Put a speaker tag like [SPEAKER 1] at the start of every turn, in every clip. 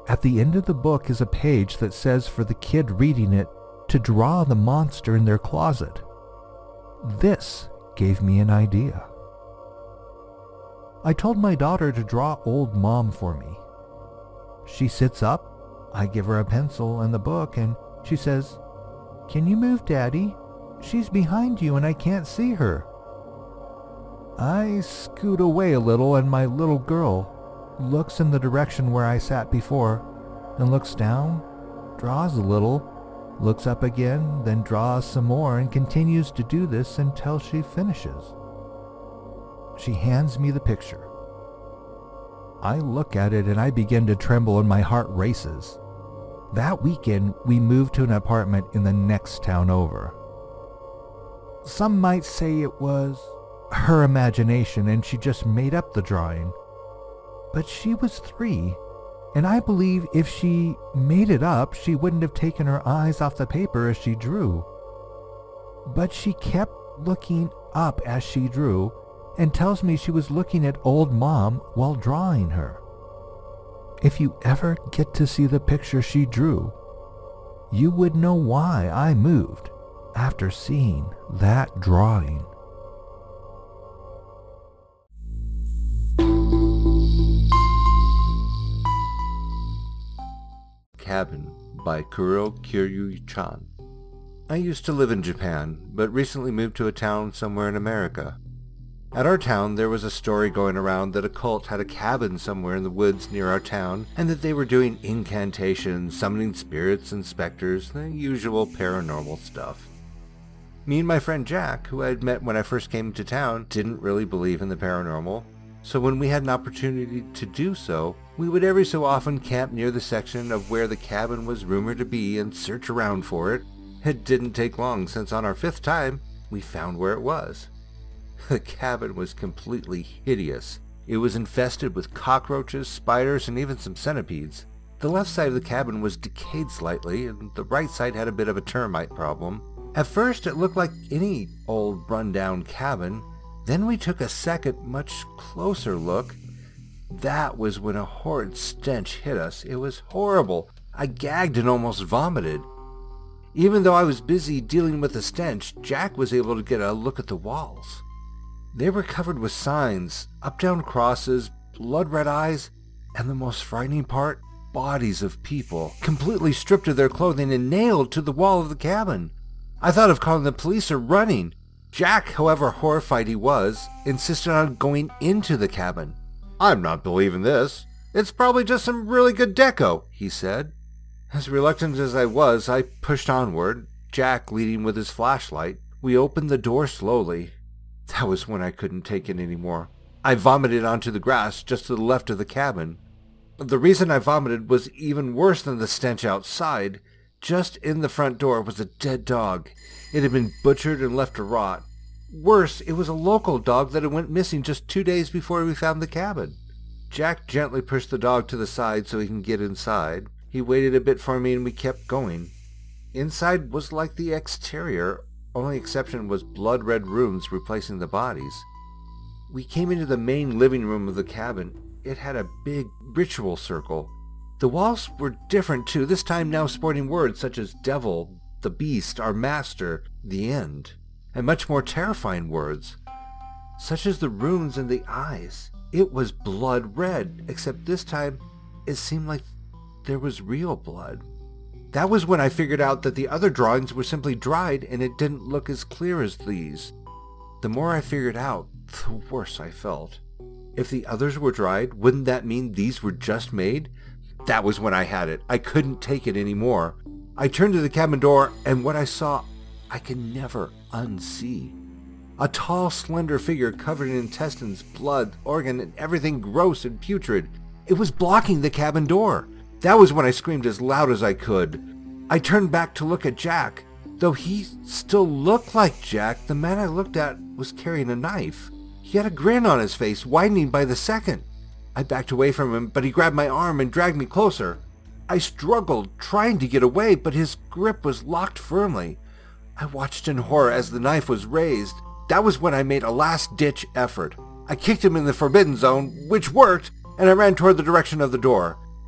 [SPEAKER 1] At the end of the book is a page that says for the kid reading it to draw the monster in their closet. This gave me an idea. I told my daughter to draw Old Mom for me. She sits up, I give her a pencil and the book, and she says, "Can you move, Daddy? She's behind you and I can't see her." I scoot away a little and my little girl looks in the direction where I sat before and looks down, draws a little, looks up again, then draws some more and continues to do this until she finishes. She hands me the picture. I look at it and I begin to tremble and my heart races. That weekend, we moved to an apartment in the next town over. Some might say it was her imagination and she just made up the drawing. But she was 3, and I believe if she made it up, she wouldn't have taken her eyes off the paper as she drew. But she kept looking up as she drew and tells me she was looking at Old Mom while drawing her. If you ever get to see the picture she drew, you would know why I moved after seeing that drawing.
[SPEAKER 2] Cabin by Kuro Kiryu-chan. I used to live in Japan, but recently moved to a town somewhere in America. At our town, there was a story going around that a cult had a cabin somewhere in the woods near our town, and that they were doing incantations, summoning spirits and specters, the usual paranormal stuff. Me and my friend Jack, who I had met when I first came to town, didn't really believe in the paranormal, so when we had an opportunity to do so, we would every so often camp near the section of where the cabin was rumored to be and search around for it. It didn't take long, since on our 5th time, we found where it was. The cabin was completely hideous. It was infested with cockroaches, spiders, and even some centipedes. The left side of the cabin was decayed slightly, and the right side had a bit of a termite problem. At first, it looked like any old run-down cabin. Then we took a second, much closer look. That was when a horrid stench hit us. It was horrible. I gagged and almost vomited. Even though I was busy dealing with the stench, Jack was able to get a look at the walls. They were covered with signs, up-down crosses, blood-red eyes, and the most frightening part, bodies of people, completely stripped of their clothing and nailed to the wall of the cabin. I thought of calling the police or running. Jack, however horrified he was, insisted on going into the cabin. "I'm not believing this. It's probably just some really good deco," he said. As reluctant as I was, I pushed onward, Jack leading with his flashlight. We opened the door slowly. That was when I couldn't take it anymore. I vomited onto the grass just to the left of the cabin. The reason I vomited was even worse than the stench outside. Just in the front door was a dead dog. It had been butchered and left to rot. Worse, it was a local dog that had went missing just 2 days before we found the cabin. Jack gently pushed the dog to the side so he can get inside. He waited a bit for me and we kept going. Inside was like the exterior. Only exception was blood-red rooms replacing the bodies. We came into the main living room of the cabin. It had a big ritual circle. The walls were different too, this time now sporting words such as devil, the beast, our master, the end, and much more terrifying words, such as the runes and the eyes. It was blood red, except this time it seemed like there was real blood. That was when I figured out that the other drawings were simply dried and it didn't look as clear as these. The more I figured out, the worse I felt. If the others were dried, wouldn't that mean these were just made? That was when I had it. I couldn't take it anymore. I turned to the cabin door, and what I saw, I can never unsee. A tall, slender figure covered in intestines, blood, organ, and everything gross and putrid. It was blocking the cabin door. That was when I screamed as loud as I could. I turned back to look at Jack. Though he still looked like Jack, the man I looked at was carrying a knife. He had a grin on his face, widening by the second. I backed away from him, but he grabbed my arm and dragged me closer. I struggled, trying to get away, but his grip was locked firmly. I watched in horror as the knife was raised. That was when I made a last-ditch effort. I kicked him in the forbidden zone, which worked, and I ran toward the direction of the door.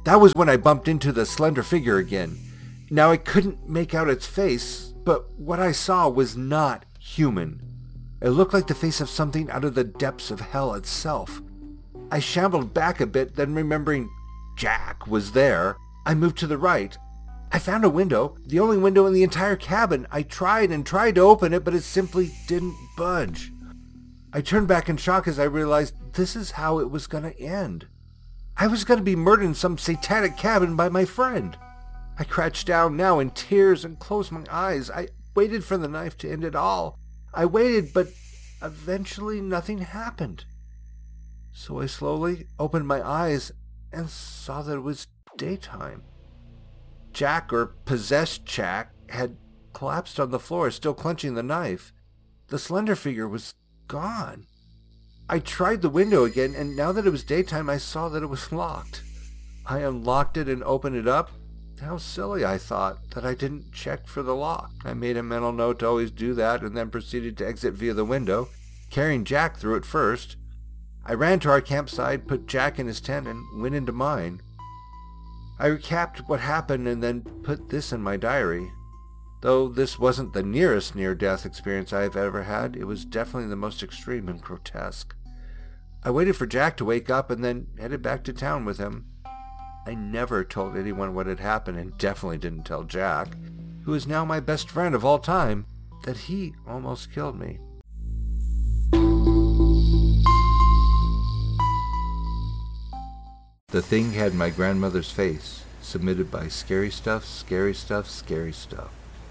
[SPEAKER 2] That was when I bumped into the slender figure again. Now I couldn't make out its face, but what I saw was not human. It looked like the face of something out of the depths of hell itself. I shambled back a bit, then remembering Jack was there, I moved to the right. I found a window, the only window in the entire cabin. I tried to open it, but it simply didn't budge. I turned back in shock as I realized this is how it was going to end. I was going to be murdered in some satanic cabin by my friend. I crouched down now in tears and closed my eyes. I waited for the knife to end it all. I waited, but eventually nothing happened. So I slowly opened my eyes and saw that it was daytime. Jack, or possessed Jack, had collapsed on the floor, still clenching the knife. The slender figure was gone. I tried the window again, and now that it was daytime, I saw that it was locked. I unlocked it and opened it up. How silly, I thought, that I didn't check for the lock. I made a mental note to always do that and then proceeded to exit via the window, carrying Jack through it first. I ran to our campsite, put Jack in his tent, and went into mine. I recapped what happened and then put this in my diary. Though this wasn't the nearest near-death experience I have ever had, it was definitely the most extreme and grotesque. I waited for Jack to wake up and then headed back to town with him. I never told anyone what had happened, and definitely didn't tell Jack, who is now my best friend of all time, that he almost killed me. The Thing Had My Grandmother's Face, submitted by Scary Stuff, Scary Stuff, Scary Stuff.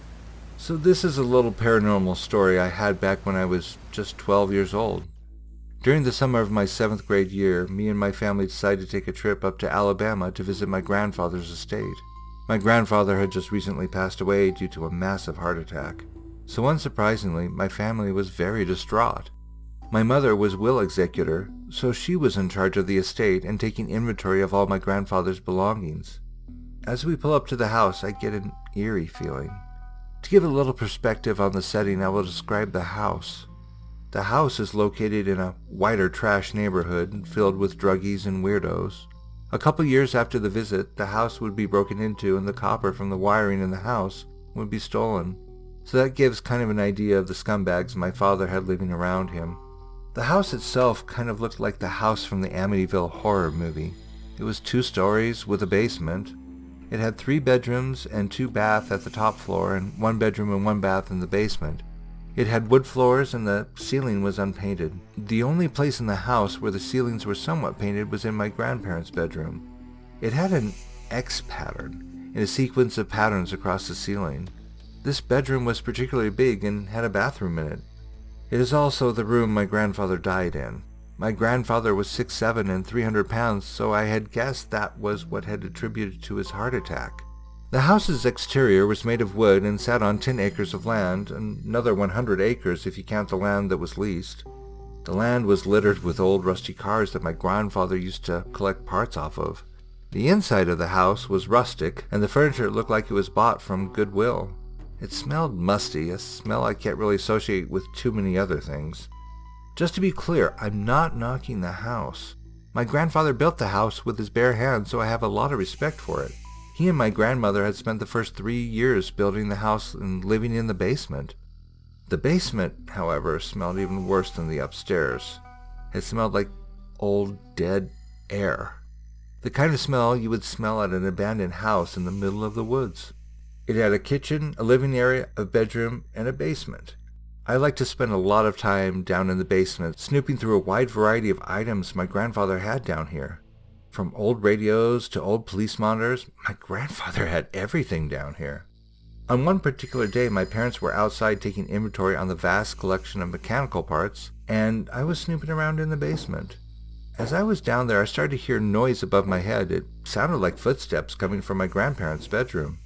[SPEAKER 2] So this is a little paranormal story I had back when I was just 12 years old. During the summer of my 7th grade year, me and my family decided to take a trip up to Alabama to visit my grandfather's estate. My grandfather had just recently passed away due to a massive heart attack. So unsurprisingly, my family was very distraught. My mother was will executor, so she was in charge of the estate and taking inventory of all my grandfather's belongings. As we pull up to the house, I get an eerie feeling. To give a little perspective on the setting, I will describe the house. The house is located in a whiter trash neighborhood filled with druggies and weirdos. A couple years after the visit, the house would be broken into and the copper from the wiring in the house would be stolen. So that gives kind of an idea of the scumbags my father had living around him. The house itself kind of looked like the house from the Amityville horror movie. It was 2 stories with a basement. It had 3 bedrooms and 2 baths at the top floor and 1 bedroom and 1 bath in the basement. It had wood floors and the ceiling was unpainted. The only place in the house where the ceilings were somewhat painted was in my grandparents' bedroom. It had an X pattern in a sequence of patterns across the ceiling. This bedroom was particularly big and had a bathroom in it. It is also the room my grandfather died in. My grandfather was 6'7" and 300 pounds, so I had guessed that was what had attributed to his heart attack. The house's exterior was made of wood and sat on 10 acres of land, another 100 acres if you count the land that was leased. The land was littered with old rusty cars that my grandfather used to collect parts off of. The inside of the house was rustic, and the furniture looked like it was bought from Goodwill. It smelled musty, a smell I can't really associate with too many other things. Just to be clear, I'm not knocking the house. My grandfather built the house with his bare hands, so I have a lot of respect for it. He and my grandmother had spent the first 3 years building the house and living in the basement. The basement, however, smelled even worse than the upstairs. It smelled like old, dead air. The kind of smell you would smell at an abandoned house in the middle of the woods. It had a kitchen, a living area, a bedroom, and a basement. I like to spend a lot of time down in the basement, snooping through a wide variety of items my grandfather had down here. From old radios to old police monitors, my grandfather had everything down here. On one particular day, my parents were outside taking inventory on the vast collection of mechanical parts, and I was snooping around in the basement. As I was down there, I started to hear noise above my head. It sounded like footsteps coming from my grandparents' bedroom.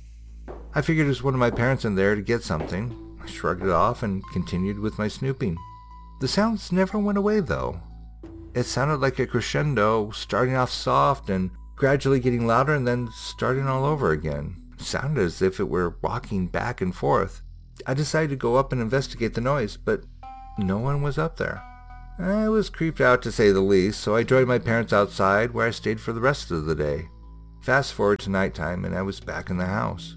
[SPEAKER 2] I figured it was one of my parents in there to get something. I shrugged it off and continued with my snooping. The sounds never went away, though. It sounded like a crescendo, starting off soft and gradually getting louder and then starting all over again. It sounded as if it were rocking back and forth. I decided to go up and investigate the noise, but no one was up there. I was creeped out to say the least, so I joined my parents outside where I stayed for the rest of the day.
[SPEAKER 1] Fast forward to nighttime and I was back in the house.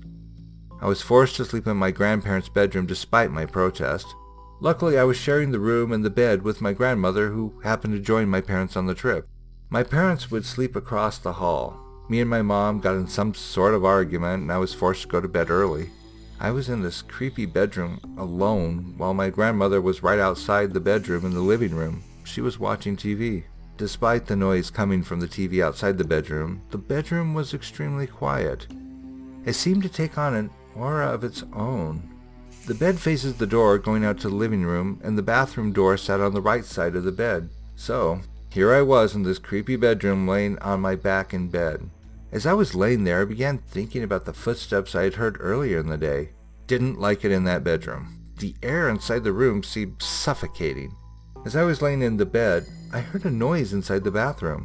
[SPEAKER 1] I was forced to sleep in my grandparents' bedroom despite my protest. Luckily, I was sharing the room and the bed with my grandmother, who happened to join my parents on the trip. My parents would sleep across the hall. Me and my mom got in some sort of argument and I was forced to go to bed early. I was in this creepy bedroom alone while my grandmother was right outside the bedroom in the living room. She was watching TV. Despite the noise coming from the TV outside the bedroom was extremely quiet. It seemed to take on an aura of its own. The bed faces the door going out to the living room, and the bathroom door sat on the right side of the bed. So, here I was in this creepy bedroom laying on my back in bed. As I was laying there, I began thinking about the footsteps I had heard earlier in the day. Didn't like it in that bedroom. The air inside the room seemed suffocating. As I was laying in the bed, I heard a noise inside the bathroom.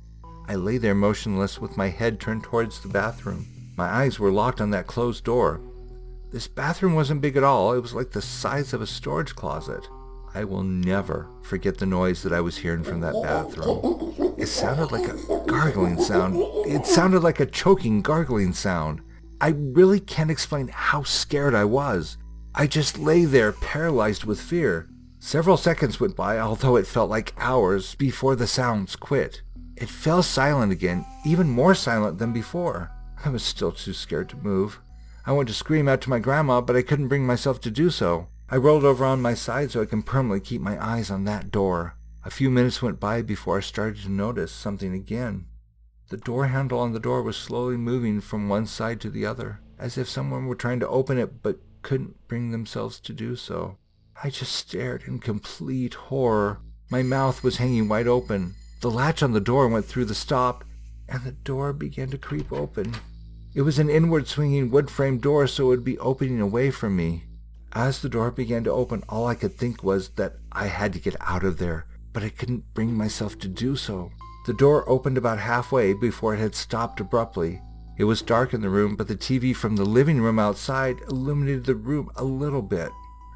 [SPEAKER 1] I lay there motionless with my head turned towards the bathroom. My eyes were locked on that closed door. This bathroom wasn't big at all. It was like the size of a storage closet. I will never forget the noise that I was hearing from that bathroom. It sounded like a gargling sound. It sounded like a choking, gargling sound. I really can't explain how scared I was. I just lay there paralyzed with fear. Several seconds went by, although it felt like hours, before the sounds quit. It fell silent again, even more silent than before. I was still too scared to move. I wanted to scream out to my grandma, but I couldn't bring myself to do so. I rolled over on my side so I can permanently keep my eyes on that door. A few minutes went by before I started to notice something again. The door handle on the door was slowly moving from one side to the other, as if someone were trying to open it but couldn't bring themselves to do so. I just stared in complete horror. My mouth was hanging wide open. The latch on the door went through the stop, and the door began to creep open. It was an inward swinging wood-frame door, so it would be opening away from me. As the door began to open, all I could think was that I had to get out of there, but I couldn't bring myself to do so. The door opened about halfway before it had stopped abruptly. It was dark in the room, but the TV from the living room outside illuminated the room a little bit.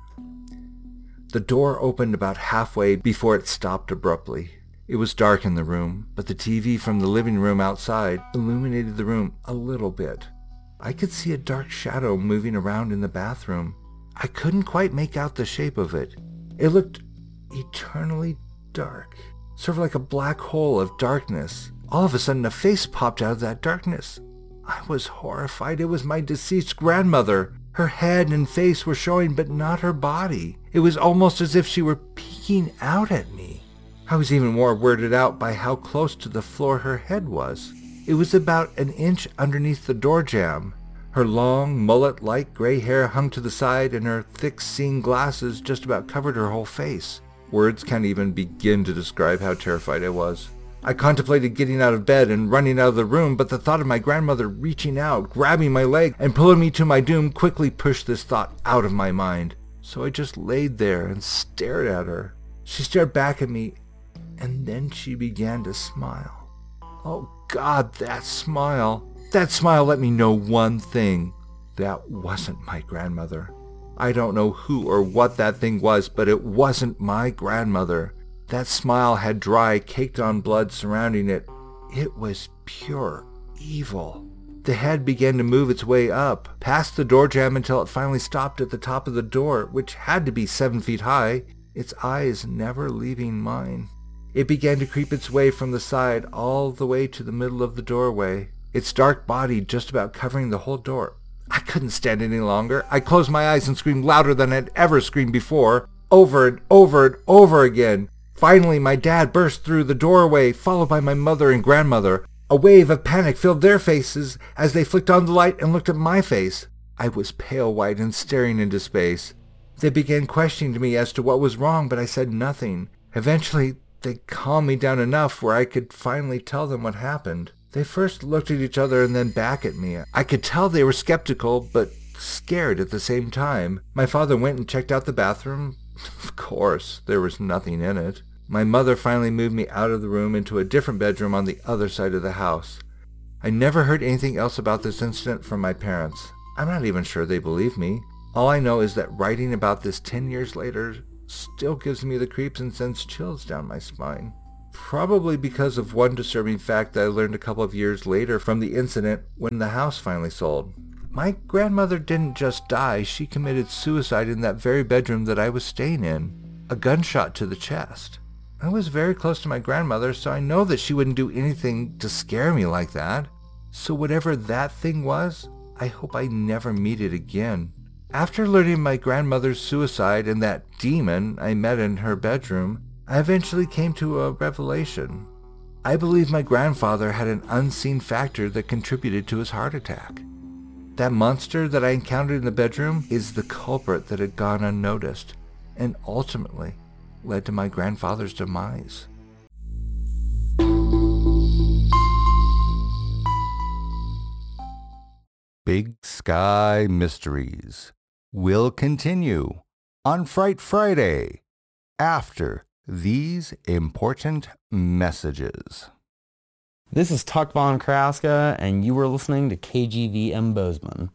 [SPEAKER 1] The door opened about halfway before it stopped abruptly. It was dark in the room, but the TV from the living room outside illuminated the room a little bit. I could see a dark shadow moving around in the bathroom. I couldn't quite make out the shape of it. It looked eternally dark, sort of like a black hole of darkness. All of a sudden, a face popped out of that darkness. I was horrified. It was my deceased grandmother. Her head and face were showing, but not her body. It was almost as if she were peeking out at me. I was even more weirded out by how close to the floor her head was. It was about an inch underneath the door jamb. Her long, mullet-like gray hair hung to the side, and her thick seeing glasses just about covered her whole face. Words can't even begin to describe how terrified I was. I contemplated getting out of bed and running out of the room, but the thought of my grandmother reaching out, grabbing my leg, and pulling me to my doom quickly pushed this thought out of my mind. So I just laid there and stared at her. She stared back at me, and then she began to smile. Oh God, that smile! That smile let me know one thing. That wasn't my grandmother. I don't know who or what that thing was, but it wasn't my grandmother. That smile had dry, caked-on blood surrounding it. It was pure evil. The head began to move its way up, past the door jamb until it finally stopped at the top of the door, which had to be 7 feet high, its eyes never leaving mine. It began to creep its way from the side all the way to the middle of the doorway, its dark body just about covering the whole door. I couldn't stand any longer. I closed my eyes and screamed louder than I'd ever screamed before, over and over and over again. Finally, my dad burst through the doorway, followed by my mother and grandmother. A wave of panic filled their faces as they flicked on the light and looked at my face. I was pale white and staring into space. They began questioning me as to what was wrong, but I said nothing. Eventually, they calmed me down enough where I could finally tell them what happened. They first looked at each other and then back at me. I could tell they were skeptical, but scared at the same time. My father went and checked out the bathroom. Of course, there was nothing in it. My mother finally moved me out of the room into a different bedroom on the other side of the house. I never heard anything else about this incident from my parents. I'm not even sure they believe me. All I know is that writing about this 10 years later still gives me the creeps and sends chills down my spine.
[SPEAKER 2] probably because of one disturbing fact that I learned a couple of years later from the incident when the house finally sold. My grandmother didn't just die, she committed suicide in that very bedroom that I was staying in, a gunshot to the chest. I was very close to my grandmother, so I know that she wouldn't do anything to scare me like that. So whatever that thing was, I hope I never meet it again. After learning my grandmother's suicide and that demon I met in her bedroom, I eventually came to a revelation. I believe my grandfather had an unseen factor that contributed to his heart attack. That monster that I encountered in the bedroom is the culprit that had gone unnoticed and ultimately led to my grandfather's demise.
[SPEAKER 1] Big Sky Mysteries will continue on Fright Friday after these important messages.
[SPEAKER 3] This is Tuck Von Kraska, and you were listening to KGVM Bozeman.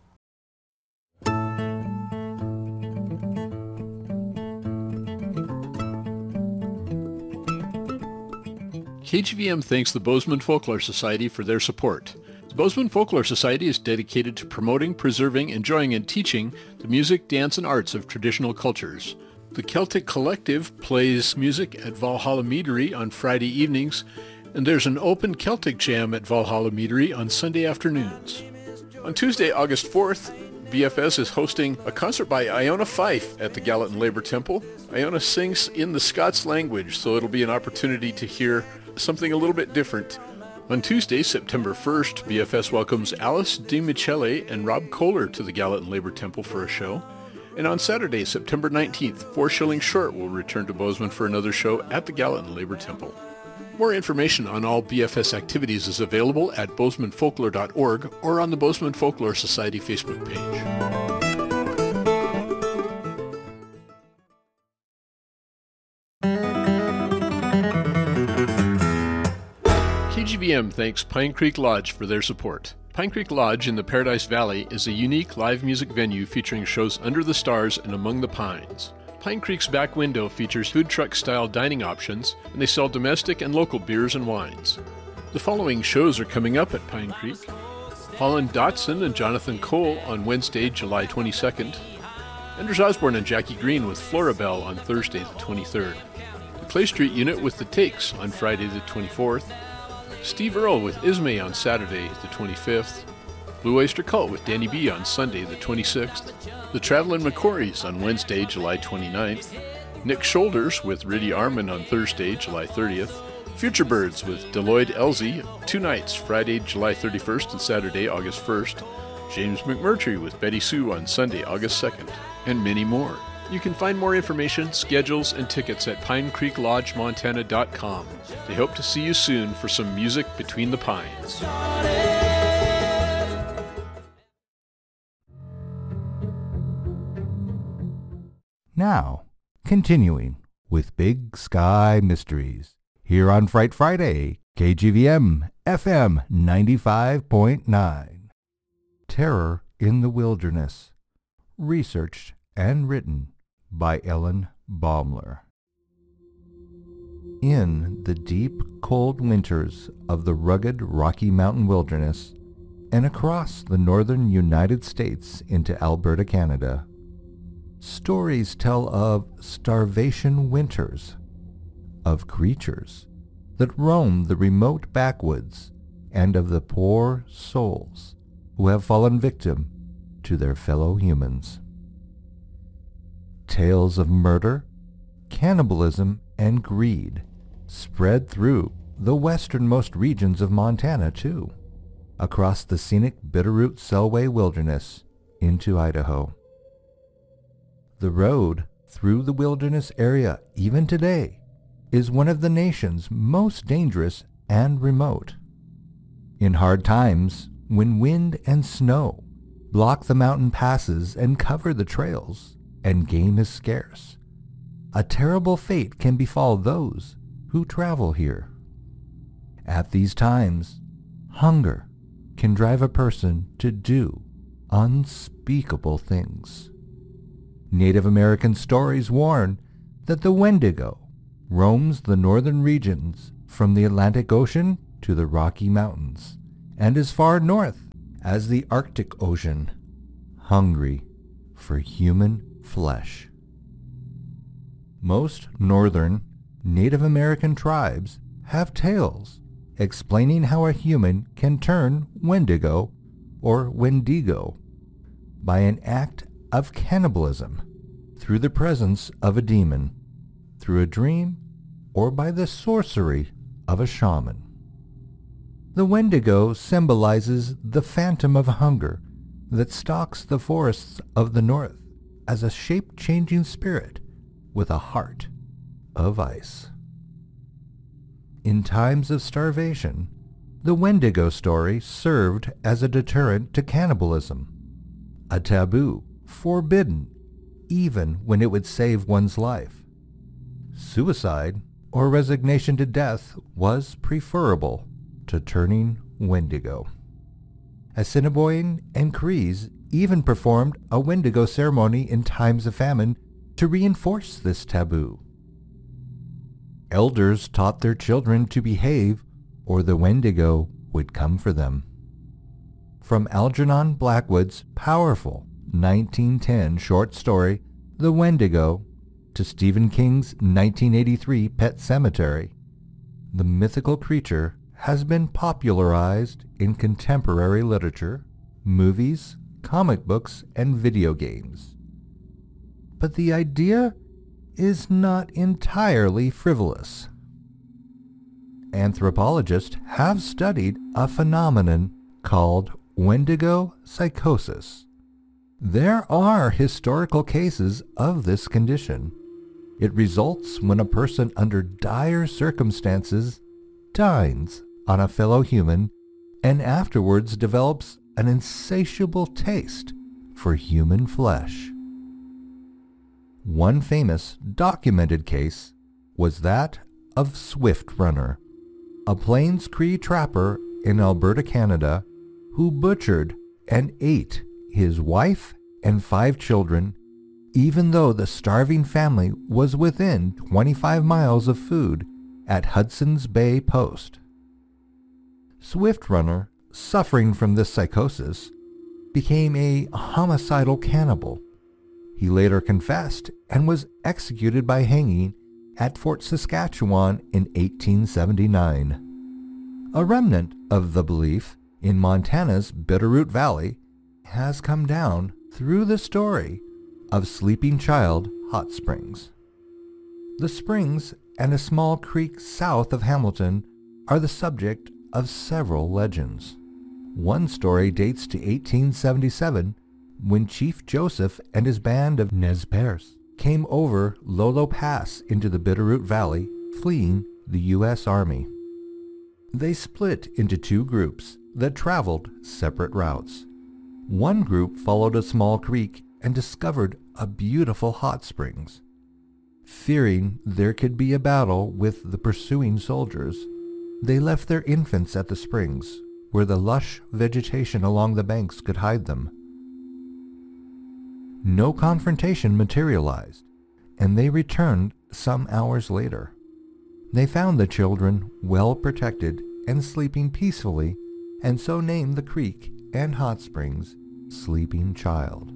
[SPEAKER 4] KGVM thanks the Bozeman Folklore Society for their support. The Bozeman Folklore Society is dedicated to promoting, preserving, enjoying, and teaching the music, dance, and arts of traditional cultures. The Celtic Collective plays music at Valhalla Meadery on Friday evenings, and there's an open Celtic Jam at Valhalla Meadery on Sunday afternoons. On Tuesday, August 4th, BFS is hosting a concert by Iona Fife at the Gallatin Labour Temple. Iona sings in the Scots language, so it'll be an opportunity to hear something a little bit different. On Tuesday, September 1st, BFS welcomes Alice DiMichele and Rob Kohler to the Gallatin Labour Temple for a show. And on Saturday, September 19th, 4 Shilling Short will return to Bozeman for another show at the Gallatin Labour Temple. More information on all BFS activities is available at bozemanfolklore.org or on the Bozeman Folklore Society Facebook page. KGVM thanks Pine Creek Lodge for their support. Pine Creek Lodge in the Paradise Valley is a unique live music venue featuring shows under the stars and among the pines. Pine Creek's back window features food truck-style dining options, and they sell domestic and local beers and wines. The following shows are coming up at Pine Creek. Holland Dotson and Jonathan Cole on Wednesday, July 22nd. Anders Osborne and Jackie Green with Florabelle on Thursday, the 23rd. The Clay Street Unit with The Takes on Friday, the 24th. Steve Earle with Ismay on Saturday, the 25th. Blue Oyster Cult with Danny B on Sunday, the 26th. The Travelin' McCourys on Wednesday, July 29th. Nick Shoulders with Riddy Armand on Thursday, July 30th. Future Birds with Deloyd Elsie, 2 nights, Friday, July 31st and Saturday, August 1st. James McMurtry with Betty Sue on Sunday, August 2nd. And many more. You can find more information, schedules, and tickets at PineCreekLodgeMontana.com. They hope to see you soon for some music between the pines.
[SPEAKER 1] Now, continuing with Big Sky Mysteries, here on Fright Friday, KGVM FM 95.9. Terror in the Wilderness, researched and written by Ellen Baumler. In the deep, cold winters of the rugged Rocky Mountain wilderness and across the northern United States into Alberta, Canada, stories tell of starvation winters, of creatures that roam the remote backwoods, and of the poor souls who have fallen victim to their fellow humans. Tales of murder, cannibalism, and greed spread through the westernmost regions of Montana, too, across the scenic Bitterroot-Selway Wilderness into Idaho. The road through the wilderness area, even today, is one of the nation's most dangerous and remote. In hard times, when wind and snow block the mountain passes and cover the trails, and game is scarce, a terrible fate can befall those who travel here. At these times, hunger can drive a person to do unspeakable things. Native American stories warn that the Wendigo, roams the northern regions from the Atlantic Ocean to the Rocky Mountains, and as far north as the Arctic Ocean, hungry for human flesh. Most northern Native American tribes have tales explaining how a human can turn Wendigo or Wendigo by an act of cannibalism through the presence of a demon, through a dream, or by the sorcery of a shaman. The Wendigo symbolizes the phantom of hunger that stalks the forests of the north as a shape-changing spirit with a heart of ice. In times of starvation, the Wendigo story served as a deterrent to cannibalism, a taboo forbidden even when it would save one's life. Suicide or resignation to death was preferable to turning Wendigo. Assiniboine and Crees even performed a Wendigo ceremony in times of famine to reinforce this taboo. Elders taught their children to behave, or the Wendigo would come for them. From Algernon Blackwood's powerful 1910 short story, The Wendigo, to Stephen King's 1983 Pet Sematary, the mythical creature has been popularized in contemporary literature, movies, comic books, and video games. But the idea is not entirely frivolous. Anthropologists have studied a phenomenon called Wendigo psychosis. There are historical cases of this condition. It results when a person under dire circumstances dines on a fellow human and afterwards develops an insatiable taste for human flesh. One famous documented case was that of Swift Runner, a Plains Cree trapper in Alberta, Canada, who butchered and ate his wife and 5 children, even though the starving family was within 25 miles of food at Hudson's Bay Post. Swift Runner, suffering from this psychosis, became a homicidal cannibal. He later confessed and was executed by hanging at Fort Saskatchewan in 1879. A remnant of the belief in Montana's Bitterroot Valley has come down through the story of Sleeping Child Hot Springs. The springs and a small creek south of Hamilton are the subject of several legends. One story dates to 1877 when Chief Joseph and his band of Nez Perce came over Lolo Pass into the Bitterroot Valley, fleeing the U.S. Army. They split into 2 groups that traveled separate routes. One group followed a small creek and discovered a beautiful hot springs. Fearing there could be a battle with the pursuing soldiers, they left their infants at the springs, where the lush vegetation along the banks could hide them. No confrontation materialized, and they returned some hours later. They found the children well protected and sleeping peacefully, and so named the creek and hot springs Sleeping Child.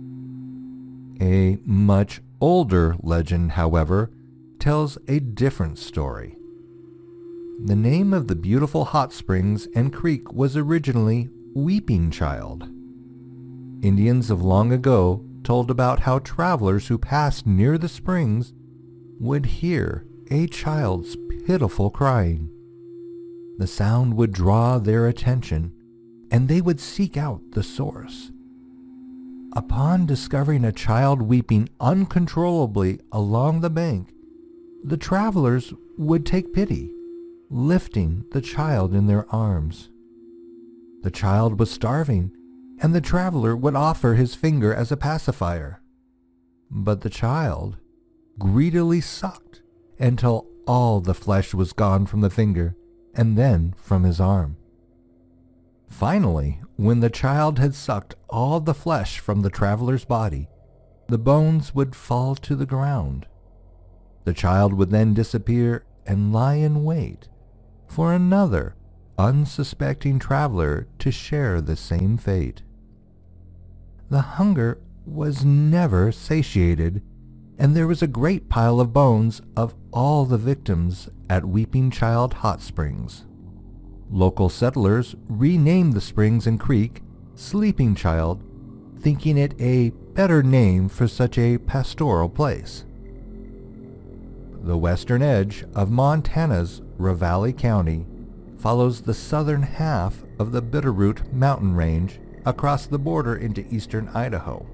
[SPEAKER 1] A much older legend, however, tells a different story. The name of the beautiful hot springs and creek was originally Weeping Child. Indians of long ago told about how travelers who passed near the springs would hear a child's pitiful crying. The sound would draw their attention, and they would seek out the source. Upon discovering a child weeping uncontrollably along the bank, the travelers would take pity, lifting the child in their arms. The child was starving, and the traveler would offer his finger as a pacifier. But the child greedily sucked until all the flesh was gone from the finger and then from his arm. Finally, when the child had sucked all the flesh from the traveler's body, the bones would fall to the ground. The child would then disappear and lie in wait for another unsuspecting traveler to share the same fate. The hunger was never satiated, and there was a great pile of bones of all the victims at Weeping Child Hot Springs. Local settlers renamed the springs and creek Sleeping Child, thinking it a better name for such a pastoral place. The western edge of Montana's Ravalli County follows the southern half of the Bitterroot mountain range across the border into eastern Idaho.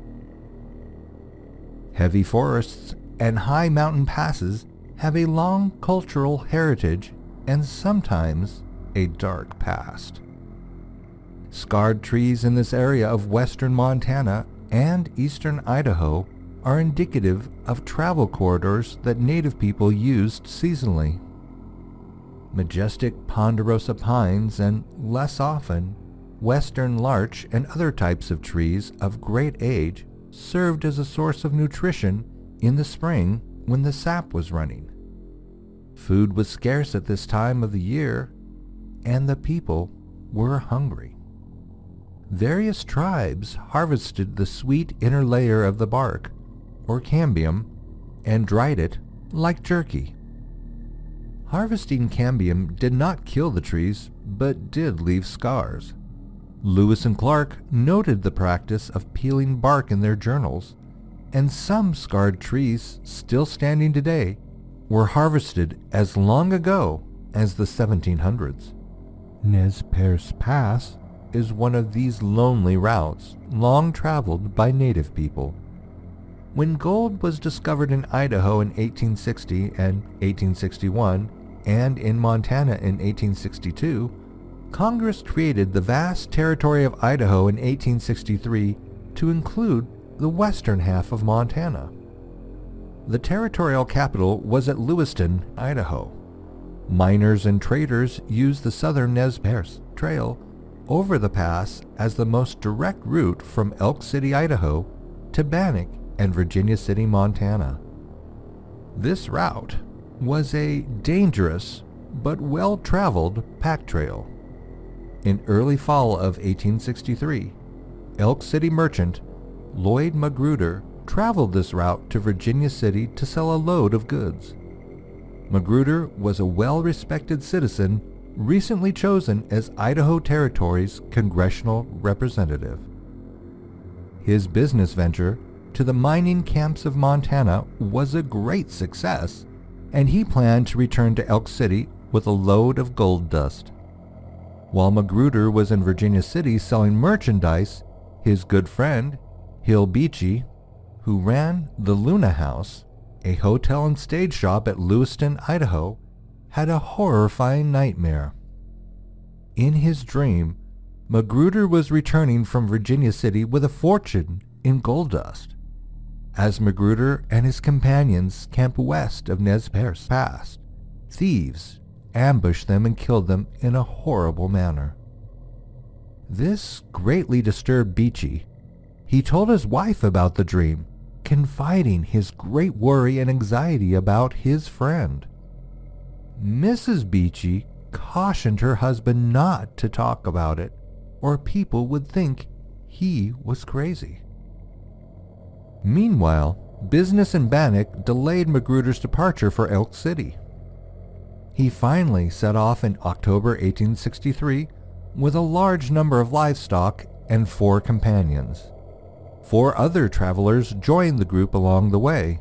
[SPEAKER 1] Heavy forests and high mountain passes have a long cultural heritage and sometimes a dark past. Scarred trees in this area of western Montana and eastern Idaho are indicative of travel corridors that native people used seasonally. Majestic ponderosa pines and, less often, western larch and other types of trees of great age served as a source of nutrition in the spring when the sap was running. Food was scarce at this time of the year, and the people were hungry. Various tribes harvested the sweet inner layer of the bark, or cambium, and dried it like jerky. Harvesting cambium did not kill the trees, but did leave scars. Lewis and Clark noted the practice of peeling bark in their journals, and some scarred trees still standing today were harvested as long ago as the 1700s. Nez Perce Pass is one of these lonely routes long traveled by native people. When gold was discovered in Idaho in 1860 and 1861, and in Montana in 1862, Congress created the vast territory of Idaho in 1863 to include the western half of Montana. The territorial capital was at Lewiston, Idaho. Miners and traders used the southern Nez Perce Trail over the pass as the most direct route from Elk City, Idaho to Bannack and Virginia City, Montana. This route was a dangerous but well-traveled pack trail. In early fall of 1863, Elk City merchant Lloyd Magruder traveled this route to Virginia City to sell a load of goods. Magruder was a well-respected citizen recently chosen as Idaho Territory's congressional representative. His business venture to the mining camps of Montana was a great success, and he planned to return to Elk City with a load of gold dust. While Magruder was in Virginia City selling merchandise, his good friend, Hill Beachy, who ran the Luna House, a hotel and stage shop at Lewiston, Idaho, had a horrifying nightmare. In his dream, Magruder was returning from Virginia City with a fortune in gold dust. As Magruder and his companions camped west of Nez Perce Pass, thieves ambushed them and killed them in a horrible manner. This greatly disturbed Beachy. He told his wife about the dream, confiding his great worry and anxiety about his friend. Mrs. Beachy cautioned her husband not to talk about it, or people would think he was crazy. Meanwhile, business in Bannack delayed Magruder's departure for Elk City. He finally set off in October 1863 with a large number of livestock and 4 companions. 4 other travelers joined the group along the way.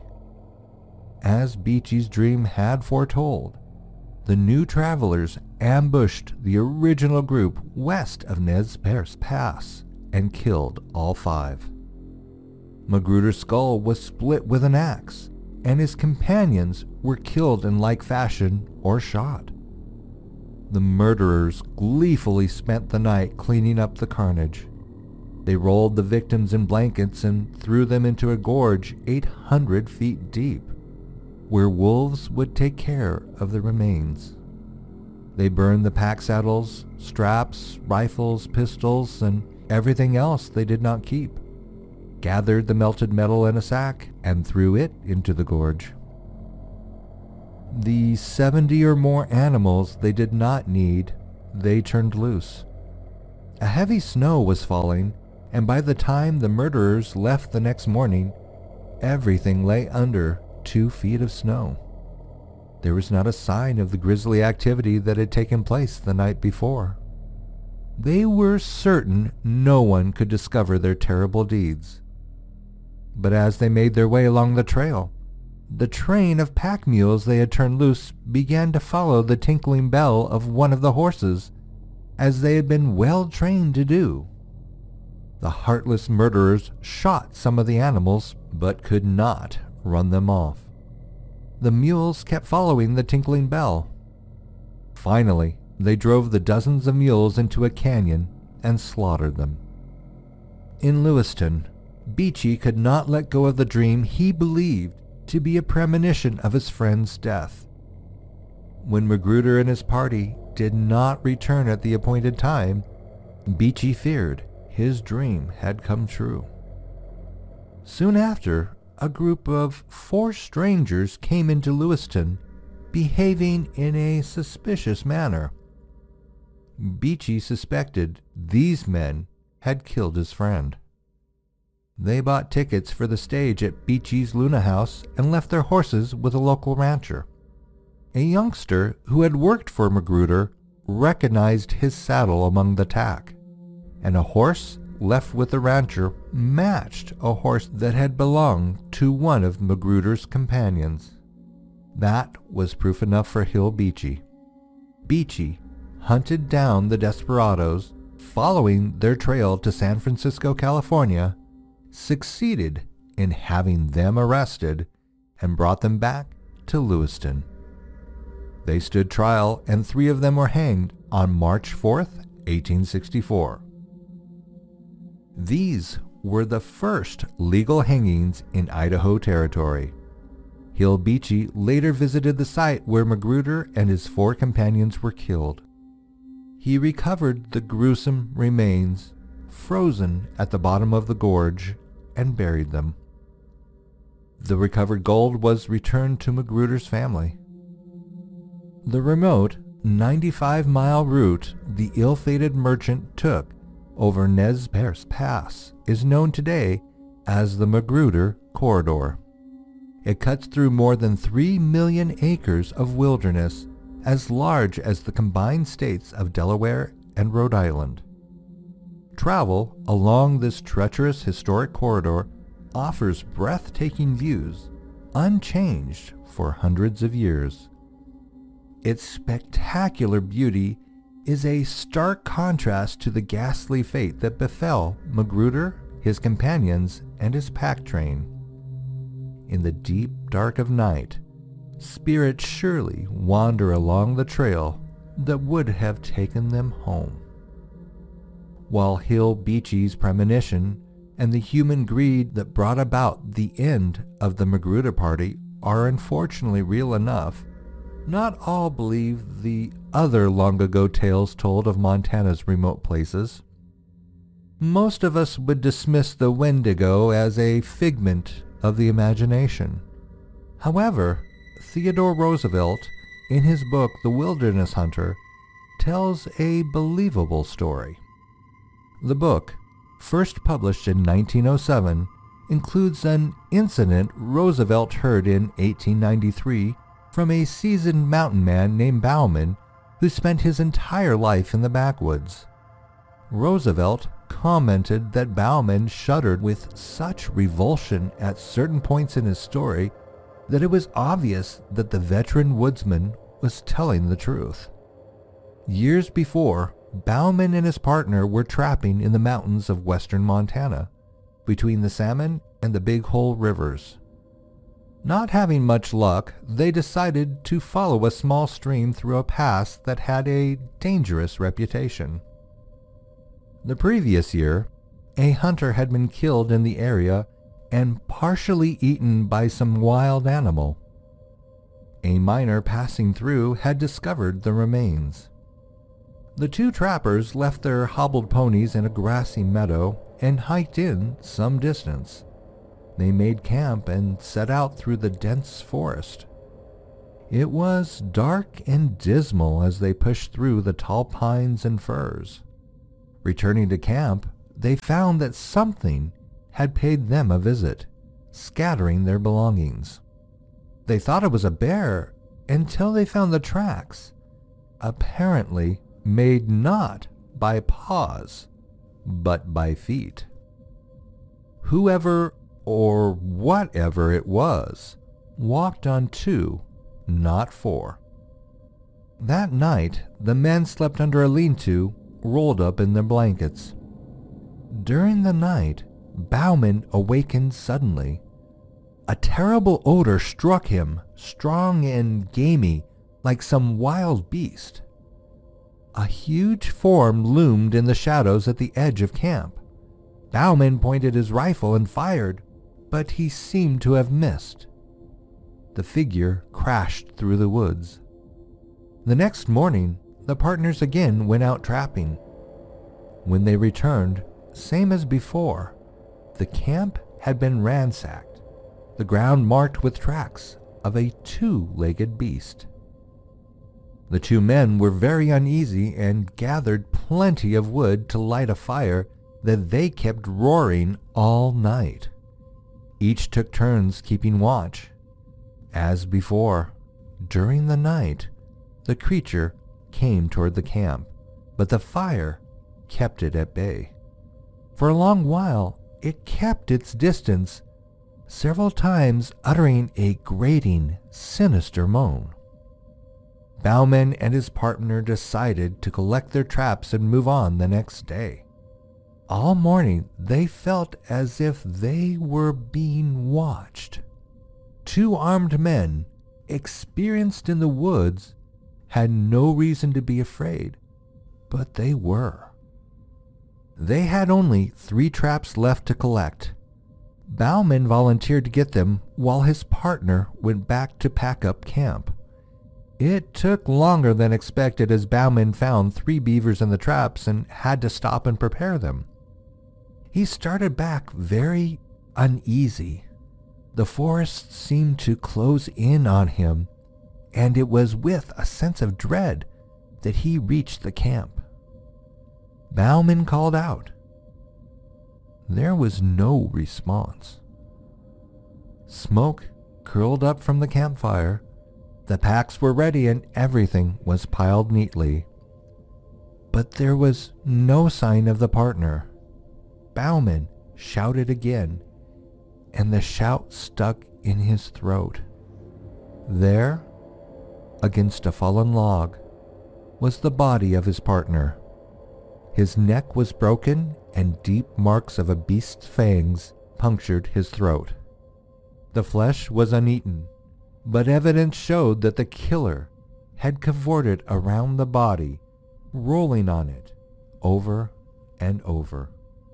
[SPEAKER 1] As Beachy's dream had foretold, the new travelers ambushed the original group west of Nez Perce Pass and killed all 5. Magruder's skull was split with an axe, and his companions were killed in like fashion or shot. The murderers gleefully spent the night cleaning up the carnage. They rolled the victims in blankets and threw them into a gorge 800 feet deep, where wolves would take care of the remains. They burned the pack saddles, straps, rifles, pistols, and everything else they did not keep, gathered the melted metal in a sack, and threw it into the gorge. The 70 or more animals they did not need, they turned loose. A heavy snow was falling, and by the time the murderers left the next morning, everything lay under 2 feet of snow. There was not a sign of the grisly activity that had taken place the night before. They were certain no one could discover their terrible deeds. But as they made their way along the trail, the train of pack mules they had turned loose began to follow the tinkling bell of one of the horses, as they had been well trained to do. The heartless murderers shot some of the animals, but could not run them off. The mules kept following the tinkling bell. Finally, they drove the dozens of mules into a canyon and slaughtered them. In Lewiston, Beachy could not let go of the dream he believed to be a premonition of his friend's death. When Magruder and his party did not return at the appointed time, Beachy feared his dream had come true. Soon after, a group of 4 strangers came into Lewiston, behaving in a suspicious manner. Beachy suspected these men had killed his friend. They bought tickets for the stage at Beachy's Luna House and left their horses with a local rancher. A youngster who had worked for Magruder recognized his saddle among the tack, and a horse left with the rancher matched a horse that had belonged to one of Magruder's companions. That was proof enough for Hill Beachy. Beachy hunted down the desperados, following their trail to San Francisco, California, succeeded in having them arrested, and brought them back to Lewiston. They stood trial, and 3 of them were hanged on March 4th, 1864. These were the first legal hangings in Idaho Territory. Hill Beachy later visited the site where Magruder and his 4 companions were killed. He recovered the gruesome remains, frozen at the bottom of the gorge, and buried them. The recovered gold was returned to Magruder's family. The remote 95-mile route the ill-fated merchant took over Nez Perce Pass is known today as the Magruder Corridor. It cuts through more than 3 million acres of wilderness, as large as the combined states of Delaware and Rhode Island. Travel along this treacherous historic corridor offers breathtaking views, unchanged for hundreds of years. Its spectacular beauty is a stark contrast to the ghastly fate that befell Magruder, his companions, and his pack train. In the deep dark of night, spirits surely wander along the trail that would have taken them home. While Hill Beachy's premonition and the human greed that brought about the end of the Magruder Party are unfortunately real enough, not all believe the other long-ago tales told of Montana's remote places. Most of us would dismiss the Wendigo as a figment of the imagination. However, Theodore Roosevelt, in his book The Wilderness Hunter, tells a believable story. The book, first published in 1907, includes an incident Roosevelt heard in 1893 from a seasoned mountain man named Bauman, who spent his entire life in the backwoods. Roosevelt commented that Bauman shuddered with such revulsion at certain points in his story that it was obvious that the veteran woodsman was telling the truth. Years before, Bauman and his partner were trapping in the mountains of western Montana, between the Salmon and the Big Hole rivers. Not having much luck, they decided to follow a small stream through a pass that had a dangerous reputation. The previous year, a hunter had been killed in the area and partially eaten by some wild animal. A miner passing through had discovered the remains. The 2 trappers left their hobbled ponies in a grassy meadow and hiked in some distance. They made camp and set out through the dense forest. It was dark and dismal as they pushed through the tall pines and firs. Returning to camp, they found that something had paid them a visit, scattering their belongings. They thought it was a bear until they found the tracks, apparently made not by paws, but by feet. Whoever or whatever it was walked on 2, not 4. That night, the men slept under a lean-to, rolled up in their blankets. During the night, Bauman awakened suddenly. A terrible odor struck him, strong and gamey, like some wild beast. A huge form loomed in the shadows at the edge of camp. Bauman pointed his rifle and fired, but he seemed to have missed. The figure crashed through the woods. The next morning, the partners again went out trapping. When they returned, same as before, the camp had been ransacked, the ground marked with tracks of a 2-legged beast. The 2 men were very uneasy and gathered plenty of wood to light a fire that they kept roaring all night. Each took turns keeping watch. As before, during the night, the creature came toward the camp, but the fire kept it at bay. For a long while, it kept its distance, several times uttering a grating, sinister moan. Bauman and his partner decided to collect their traps and move on the next day. All morning, they felt as if they were being watched. 2 armed men, experienced in the woods, had no reason to be afraid, but they were. They had only 3 traps left to collect. Bauman volunteered to get them while his partner went back to pack up camp. It took longer than expected as Bauman found 3 beavers in the traps and had to stop and prepare them. He started back very uneasy. The forest seemed to close in on him, and it was with a sense of dread that he reached the camp. Bauman called out. There was no response. Smoke curled up from the campfire. The packs were ready and everything was piled neatly. But there was no sign of the partner. Bauman shouted again, and the shout stuck in his throat. There, against a fallen log, was the body of his partner. His neck was broken and deep marks of a beast's fangs punctured his throat. The flesh was uneaten, but evidence showed that the killer had cavorted around the body, rolling on it over and over.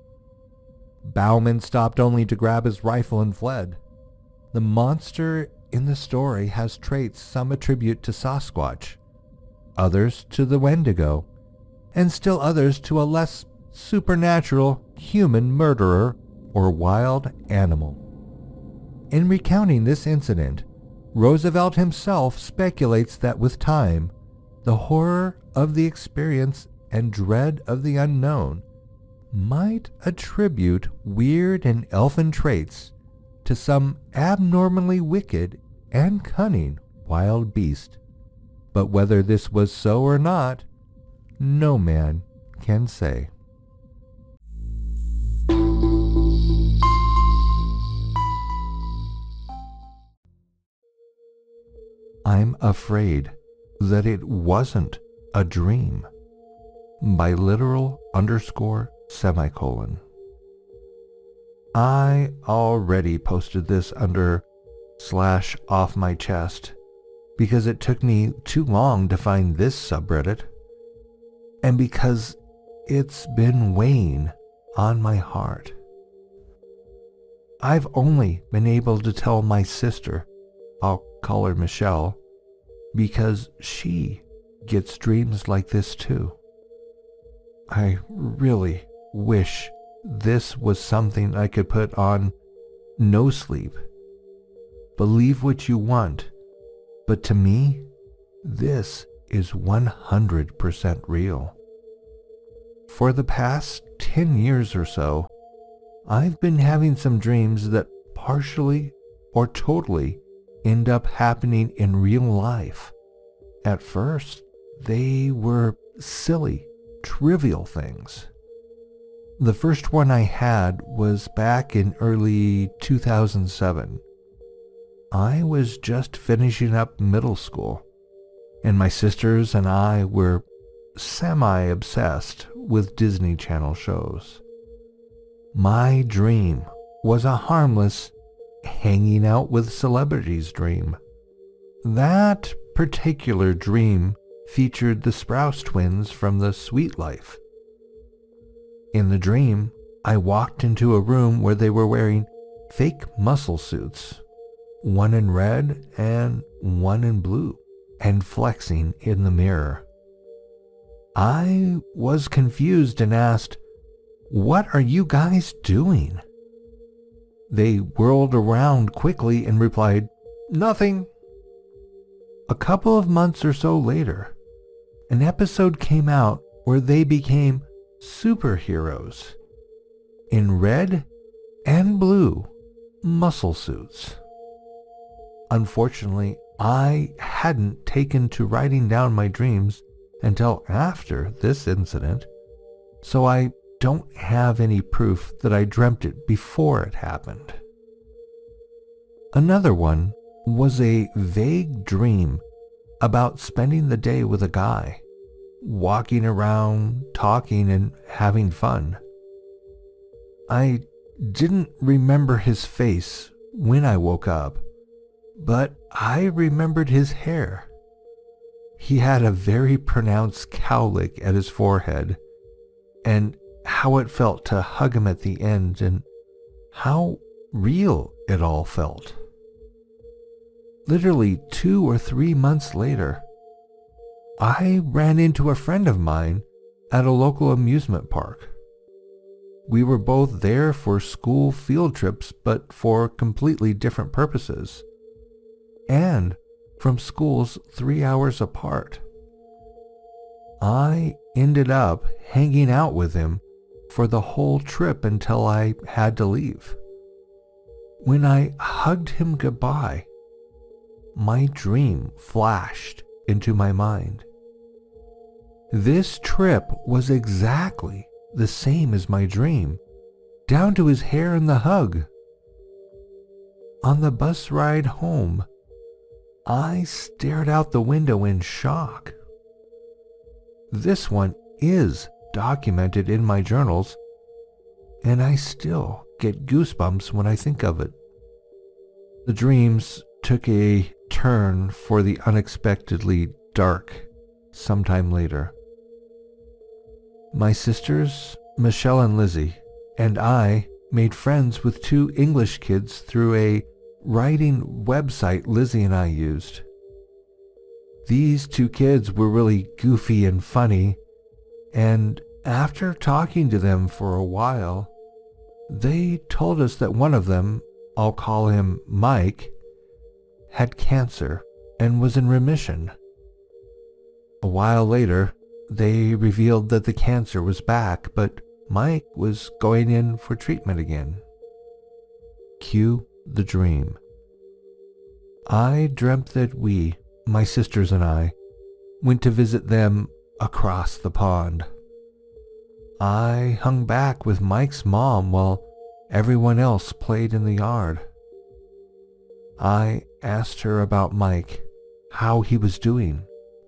[SPEAKER 1] Bauman stopped only to grab his rifle and fled. The monster in the story has traits some attribute to Sasquatch, others to the Wendigo, and still others to a less supernatural human murderer or wild animal. In recounting this incident, Roosevelt himself speculates that with time, the horror of the experience and dread of the unknown might attribute weird and elfin traits to some abnormally wicked and cunning wild beast. But whether this was so or not, no man can say. I'm afraid that it wasn't a dream. By literal_semicolon. I already posted this under /off my chest because it took me too long to find this subreddit, and because it's been weighing on my heart. I've only been able to tell my sister, I'll call her Michelle, because she gets dreams like this too. I really wish this was something I could put on No Sleep. Believe what you want, But to me, this is 100% real. For the past 10 years or so, I've been having some dreams that partially or totally end up happening in real life. At first, they were silly, trivial things. The first one I had was back in early 2007. I was just finishing up middle school, and my sisters and I were semi-obsessed with Disney Channel shows. My dream was a harmless hanging out with celebrities dream. That particular dream featured the Sprouse twins from The Suite Life. In the dream, I walked into a room where they were wearing fake muscle suits, one in red and one in blue, and flexing in the mirror. I was confused and asked, "What are you guys doing?" They whirled around quickly and replied, "Nothing." A couple of months or so later, an episode came out where they became superheroes in red and blue muscle suits. Unfortunately, I hadn't taken to writing down my dreams until after this incident, so I don't have any proof that I dreamt it before it happened. Another one was a vague dream about spending the day with a guy, walking around, talking, and having fun. I didn't remember his face when I woke up, but I remembered his hair. He had a very pronounced cowlick at his forehead, and how it felt to hug him at the end, and how real it all felt. Literally 2 or 3 months later, I ran into a friend of mine at a local amusement park. We were both there for school field trips, but for completely different purposes, and from schools 3 hours apart. I ended up hanging out with him for the whole trip until I had to leave. When I hugged him goodbye, my dream flashed into my mind. This trip was exactly the same as my dream, down to his hair and the hug. On the bus ride home, I stared out the window in shock. This one is documented in my journals, and I still get goosebumps when I think of it. The dreams took a turn for the unexpectedly dark sometime later. My sisters, Michelle and Lizzie, and I made friends with 2 English kids through a writing website Lizzie and I used. These 2 kids were really goofy and funny, and after talking to them for a while, they told us that one of them, I'll call him Mike, had cancer and was in remission. A while later, they revealed that the cancer was back, but Mike was going in for treatment again. Cue the dream. I dreamt that we, my sisters and I, went to visit them across the pond. I hung back with Mike's mom while everyone else played in the yard. I asked her about Mike, how he was doing.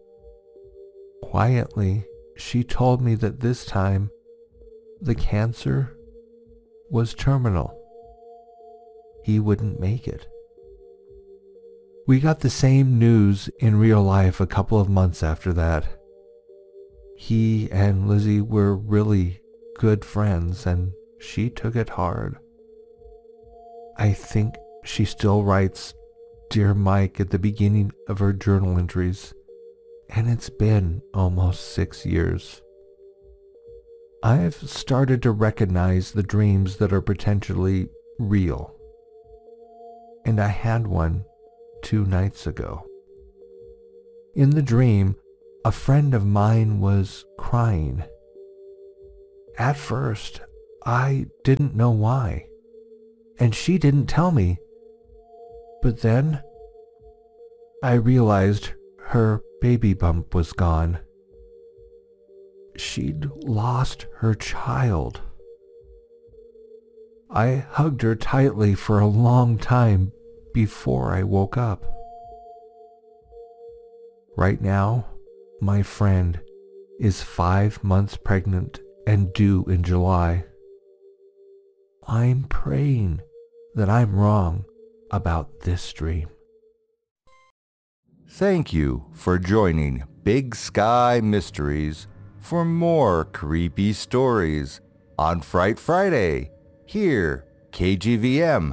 [SPEAKER 1] Quietly, she told me that this time, the cancer was terminal. He wouldn't make it. We got the same news in real life a couple of months after that. He and Lizzie were really good friends, and she took it hard. I think she still writes "Dear Mike" at the beginning of her journal entries, and it's been almost 6 years. I've started to recognize the dreams that are potentially real, and I had one 2 nights ago. In the dream, a friend of mine was crying. At first, I didn't know why, and she didn't tell me. But then, I realized her baby bump was gone. She'd lost her child. I hugged her tightly for a long time before I woke up. Right now, my friend is 5 months pregnant and due in July. I'm praying that I'm wrong about this dream.
[SPEAKER 2] Thank you for joining Big Sky Mysteries for more creepy stories on Fright Friday, here, KGVM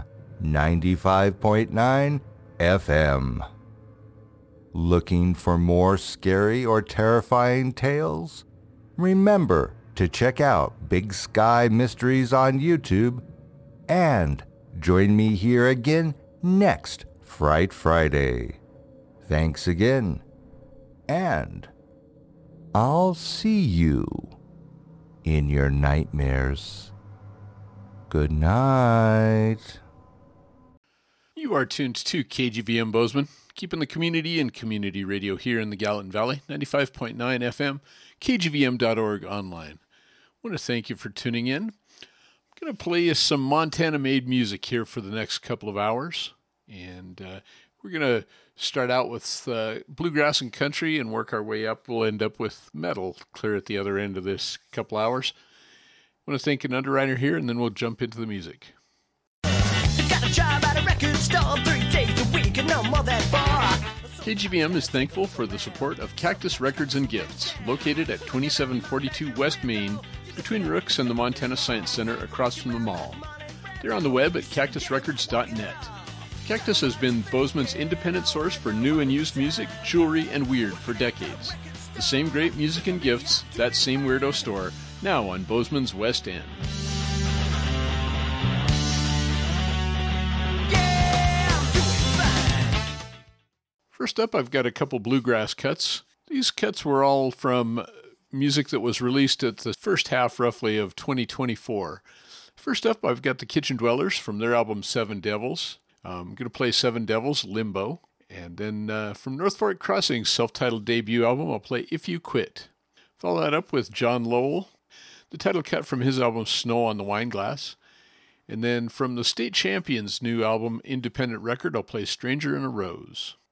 [SPEAKER 2] 95.9 FM. Looking for more scary or terrifying tales? Remember to check out Big Sky Mysteries on YouTube and join me here again next Fright Friday. Thanks again, and I'll see you in your nightmares. Good night.
[SPEAKER 4] You are tuned to KGVM Bozeman, keeping the community and community radio here in the Gallatin Valley, 95.9 FM, kgvm.org online. I want to thank you for tuning in. I'm going to play you some Montana-made music here for the next couple of hours, and we're going to start out with bluegrass and country and work our way up. We'll end up with metal clear at the other end of this couple hours. I want to thank an underwriter here, and then we'll jump into the music.
[SPEAKER 5] Got a job at a record store 3 days a week and no more than 4.
[SPEAKER 4] KGVM is thankful for the support of Cactus Records and Gifts, located at 2742 West Main, between Rooks and the Montana Science Center across from the mall. They're on the web at cactusrecords.net. Cactus has been Bozeman's independent source for new and used music, jewelry, and weird for decades. The same great music and gifts, that same weirdo store, now on Bozeman's West End. First up, I've got a couple bluegrass cuts. These cuts were all from music that was released at the first half, roughly, of 2024. First up, I've got the Kitchen Dwellers from their album Seven Devils. I'm going to play Seven Devils, Limbo. And then from North Fork Crossing's self-titled debut album, I'll play If You Quit. Follow that up with John Lowell, the title cut from his album Snow on the Wineglass. And then from the State Champions' new album, Independent Record, I'll play Stranger in a Rose.